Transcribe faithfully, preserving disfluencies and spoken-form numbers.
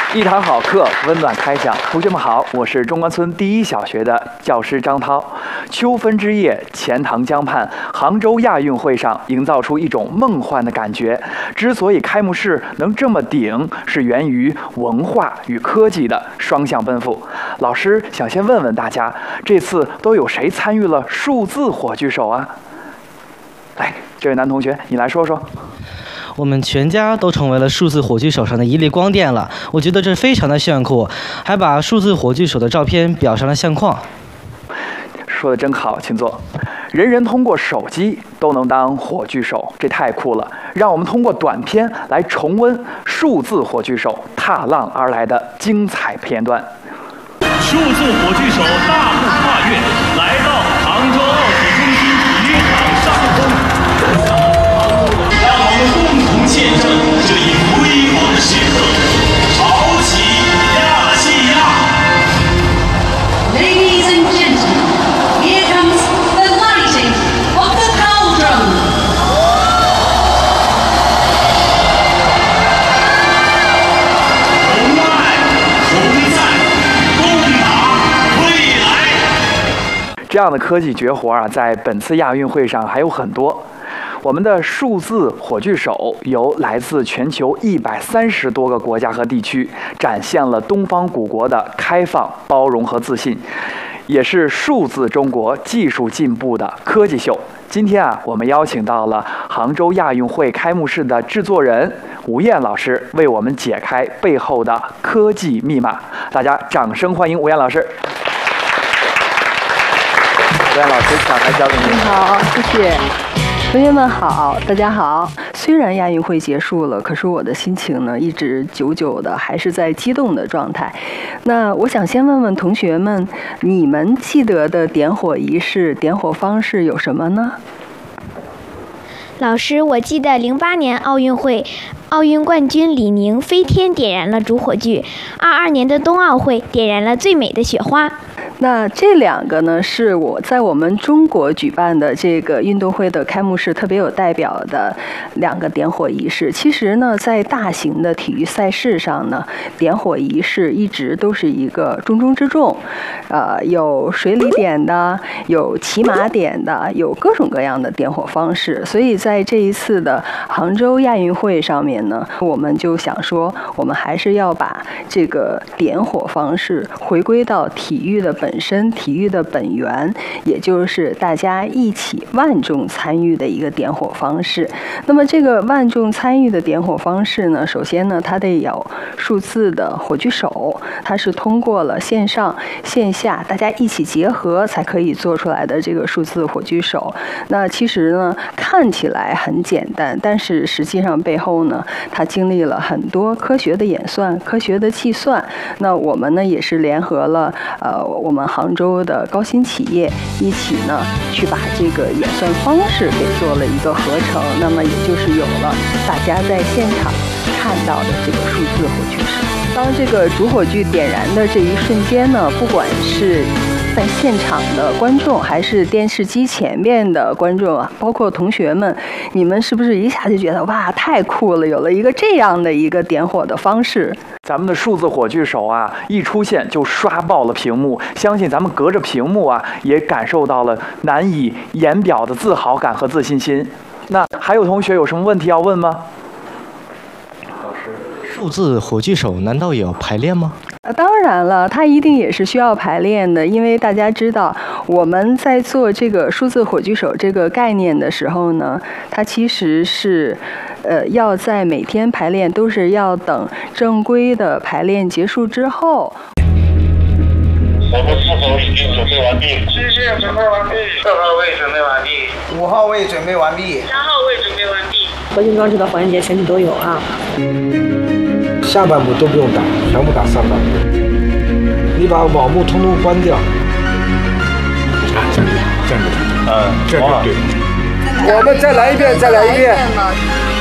一堂好课，温暖开讲。同学们好，我是中关村第一小学的教师张涛。秋分之夜，钱塘江畔，杭州亚运会上营造出一种梦幻的感觉。之所以开幕式能这么顶，是源于文化与科技的双向奔赴。老师想先问问大家，这次都有谁参与了数字火炬手啊？来，这位男同学，你来说说。 我们全家都成为了数字火炬手上的一粒光电了，我觉得这非常的炫酷，还把数字火炬手的照片裱上了相框。 说的真好，请坐。人人通过手机都能当火炬手，这太酷了！让我们通过短片来重温数字火炬手踏浪而来的精彩片段。 数字火炬手大步跨越，来到杭州奥体中心体育场上空。让我们共同见证这一辉煌的时刻，潮起亚细亚。 Ladies and gentlemen, here comes the lighting of the cauldron. 同爱同在，共打未来。 这样的科技绝活啊，在本次亚运会上还有很多。我们的数字火炬手由来自全球一百三十多个国家和地区，展现了东方古国的开放、包容和自信，也是数字中国技术进步的科技秀。今天啊，我们邀请到了杭州亚运会开幕式的制作人吴燕老师，为我们解开背后的科技密码。大家掌声欢迎吴燕老师。吴燕老师，讲台交给您。 好，谢谢。同学们好，大家好。虽然亚运会结束了，可是我的心情呢，一直久久的还是在激动的状态。那我想先问问同学们，你们记得的点火仪式、点火方式有什么呢？ 老师，我记得零八年奥运会，奥运冠军李宁飞天点燃了主火炬，二二年的冬奥会点燃了最美的雪花。 那这两个呢，是我在我们中国举办的这个运动会的开幕式特别有代表的两个点火仪式。其实呢，在大型的体育赛事上呢，点火仪式一直都是一个重中之重。呃，有水里点的，有骑马点的，有各种各样的点火方式。所以在这一次的杭州亚运会上面呢，我们就想说，我们还是要把这个点火方式回归到体育的本本身体育的本源，也就是大家一起万众参与的一个点火方式。那么这个万众参与的点火方式呢，首先呢，它得有数字的火炬手，它是通过了线上线下大家一起结合才可以做出来的这个数字火炬手。那其实呢，看起来很简单，但是实际上背后呢，它经历了很多科学的演算、科学的计算。那我们呢，也是联合了呃我们我们杭州的高新企业一起呢，去把这个演算方式给做了一个合成，那么也就是有了大家在现场看到的这个数字火炬手。当这个主火炬点燃的这一瞬间呢，不管是在现场的观众，还是电视机前面的观众啊，包括同学们，你们是不是一下就觉得哇，太酷了，有了一个这样的一个点火的方式？ 咱们的数字火炬手啊，一出现就刷爆了屏幕，相信咱们隔着屏幕啊，也感受到了难以言表的自豪感和自信心。那还有同学有什么问题要问吗？ 老师，数字火炬手难道也要排练吗？ 当然了，它一定也是需要排练的，因为大家知道我们在做这个数字火炬手这个概念的时候呢，它其实是呃要在每天排练，都是要等正规的排练结束之后。 我们是否已经准备完毕？ 谢谢，准备完毕。 四号位准备完毕。 五号位准备完毕。 三号位准备完毕。 核心装置的环节全体都有啊。 下半部都不用打，全部打上半部。你把网幕通通关掉。 啊，这样子，这样子， 嗯， 这样就对了。 我们再来一遍，再来一遍。